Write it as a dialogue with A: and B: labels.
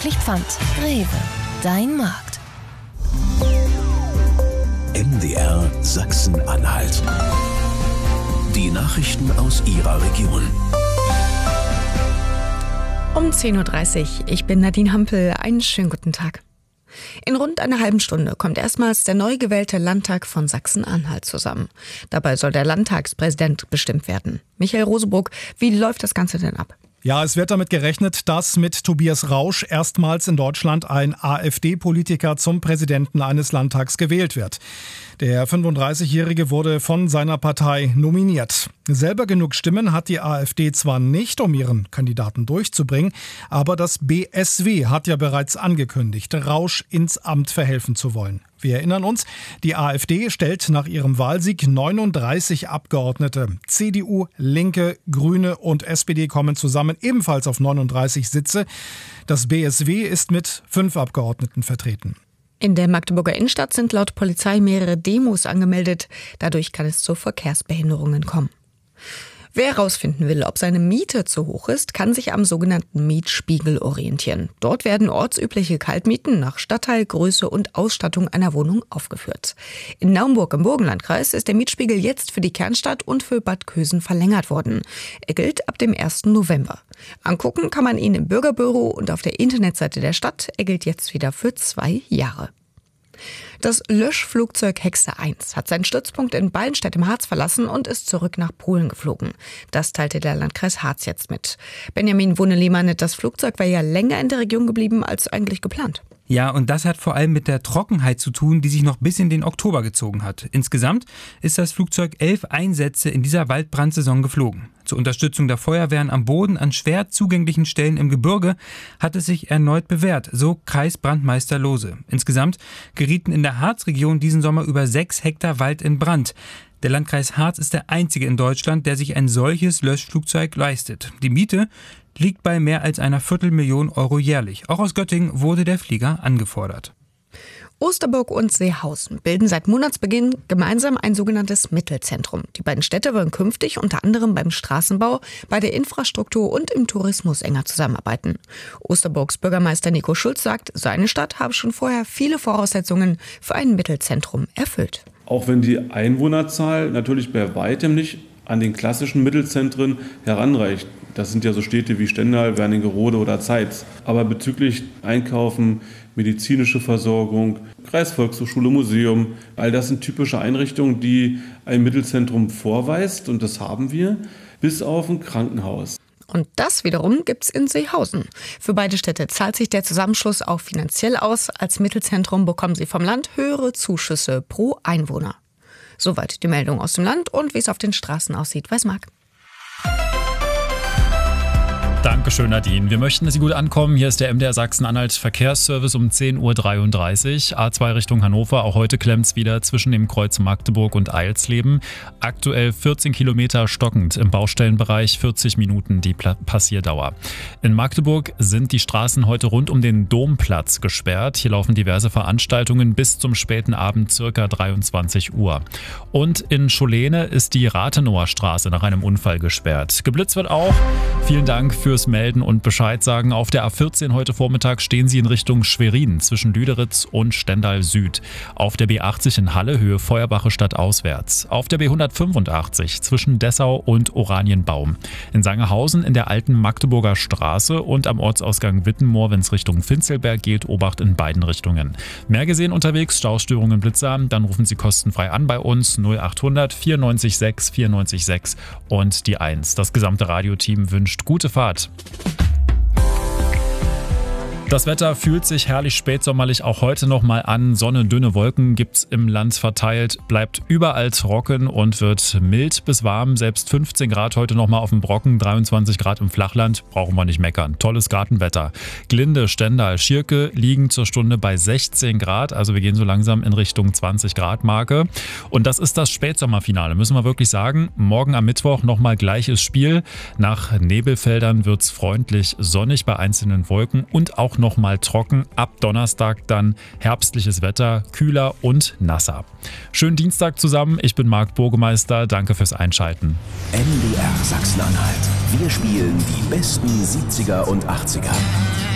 A: wirklich Pfand. Rewe, dein Markt.
B: MDR Sachsen-Anhalt. Die Nachrichten aus Ihrer Region.
C: Um 10.30 Uhr, ich bin Nadine Hampel. Einen schönen guten Tag. In rund einer halben Stunde kommt erstmals der neu gewählte Landtag von Sachsen-Anhalt zusammen. Dabei soll der Landtagspräsident bestimmt werden. Michael Roseburg, wie läuft das Ganze denn ab?
D: Ja, es wird damit gerechnet, dass mit Tobias Rausch erstmals in Deutschland ein AfD-Politiker zum Präsidenten eines Landtags gewählt wird. Der 35-Jährige wurde von seiner Partei nominiert. Selber genug Stimmen hat die AfD zwar nicht, um ihren Kandidaten durchzubringen, aber das BSW hat ja bereits angekündigt, Rausch ins Amt verhelfen zu wollen. Wir erinnern uns, die AfD stellt nach ihrem Wahlsieg 39 Abgeordnete. CDU, Linke, Grüne und SPD kommen zusammen ebenfalls auf 39 Sitze. Das BSW ist mit 5 Abgeordneten vertreten.
C: In der Magdeburger Innenstadt sind laut Polizei mehrere Demos angemeldet. Dadurch kann es zu Verkehrsbehinderungen kommen. Wer herausfinden will, ob seine Miete zu hoch ist, kann sich am sogenannten Mietspiegel orientieren. Dort werden ortsübliche Kaltmieten nach Stadtteil, Größe und Ausstattung einer Wohnung aufgeführt. In Naumburg im Burgenlandkreis ist der Mietspiegel jetzt für die Kernstadt und für Bad Kösen verlängert worden. Er gilt ab dem 1. November. Angucken kann man ihn im Bürgerbüro und auf der Internetseite der Stadt. Er gilt jetzt wieder für 2 Jahre. Das Löschflugzeug Hexe 1 hat seinen Stützpunkt in Ballenstedt im Harz verlassen und ist zurück nach Polen geflogen. Das teilte der Landkreis Harz jetzt mit. Benjamin Wunne-Lehmann, das Flugzeug war ja länger in der Region geblieben als eigentlich geplant.
E: Ja, und das hat vor allem mit der Trockenheit zu tun, die sich noch bis in den Oktober gezogen hat. Insgesamt ist das Flugzeug 11 Einsätze in dieser Waldbrandsaison geflogen. Zur Unterstützung der Feuerwehren am Boden an schwer zugänglichen Stellen im Gebirge hat es sich erneut bewährt, so Kreisbrandmeister Lohse. Insgesamt gerieten in der Harzregion diesen Sommer über 6 Hektar Wald in Brand. Der Landkreis Harz ist der einzige in Deutschland, der sich ein solches Löschflugzeug leistet. Die Miete liegt bei mehr als einer Viertelmillion Euro jährlich. Auch aus Göttingen wurde der Flieger angefordert.
C: Osterburg und Seehausen bilden seit Monatsbeginn gemeinsam ein sogenanntes Mittelzentrum. Die beiden Städte wollen künftig unter anderem beim Straßenbau, bei der Infrastruktur und im Tourismus enger zusammenarbeiten. Osterburgs Bürgermeister Nico Schulz sagt, seine Stadt habe schon vorher viele Voraussetzungen für ein Mittelzentrum erfüllt.
F: Auch wenn die Einwohnerzahl natürlich bei weitem nicht an den klassischen Mittelzentren heranreicht. Das sind ja so Städte wie Stendal, Wernigerode oder Zeitz. Aber bezüglich Einkaufen, medizinische Versorgung, Kreisvolkshochschule, Museum, all das sind typische Einrichtungen, die ein Mittelzentrum vorweist. Und das haben wir, bis auf ein Krankenhaus.
C: Und das wiederum gibt's in Seehausen. Für beide Städte zahlt sich der Zusammenschluss auch finanziell aus. Als Mittelzentrum bekommen sie vom Land höhere Zuschüsse pro Einwohner. Soweit die Meldung aus dem Land und wie es auf den Straßen aussieht, weiß Marc.
G: Dankeschön, Nadine. Wir möchten, dass Sie gut ankommen. Hier ist der MDR Sachsen-Anhalt Verkehrsservice um 10.33 Uhr. A2 Richtung Hannover. Auch heute klemmt es wieder zwischen dem Kreuz Magdeburg und Eilsleben. Aktuell 14 Kilometer stockend im Baustellenbereich, 40 Minuten die Passierdauer. In Magdeburg sind die Straßen heute rund um den Domplatz gesperrt. Hier laufen diverse Veranstaltungen bis zum späten Abend, circa 23 Uhr. Und in Scholene ist die Rathenower Straße nach einem Unfall gesperrt. Geblitzt wird auch. Vielen Dank fürs Melden und Bescheid sagen. Auf der A14 heute Vormittag stehen Sie in Richtung Schwerin zwischen Lüderitz und Stendal Süd. Auf der B80 in Halle Höhe Feuerbache Stadt auswärts. Auf der B185 zwischen Dessau und Oranienbaum. In Sangerhausen in der alten Magdeburger Straße und am Ortsausgang Wittenmoor, wenn es Richtung Finzelberg geht, Obacht in beiden Richtungen. Mehr gesehen unterwegs, Staustörungen, Blitzer, dann rufen Sie kostenfrei an bei uns 0800 94 6 94 6 und die 1. Das gesamte Radioteam wünscht gute Fahrt. Das Wetter fühlt sich herrlich spätsommerlich auch heute noch mal an. Sonne, dünne Wolken gibt's im Land verteilt, bleibt überall trocken und wird mild bis warm. Selbst 15 Grad heute noch mal auf dem Brocken, 23 Grad im Flachland, brauchen wir nicht meckern. Tolles Gartenwetter. Glinde, Stendal, Schirke liegen zur Stunde bei 16 Grad, also wir gehen so langsam in Richtung 20 Grad Marke. Und das ist das Spätsommerfinale, müssen wir wirklich sagen. Morgen am Mittwoch noch mal gleiches Spiel. Nach Nebelfeldern wird's freundlich sonnig bei einzelnen Wolken und auch noch mal trocken. Ab Donnerstag dann herbstliches Wetter, kühler und nasser. Schönen Dienstag zusammen. Ich bin Marc Burgemeister. Danke fürs Einschalten.
B: MDR Sachsen-Anhalt. Wir spielen die besten 70er und 80er.